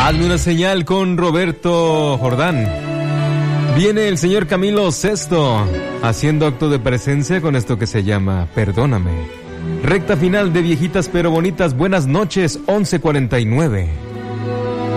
Hazme una señal con Roberto Jordán. Viene el señor Camilo Sesto haciendo acto de presencia con esto que se llama Perdóname. Recta final de Viejitas pero Bonitas. Buenas noches, 11:49.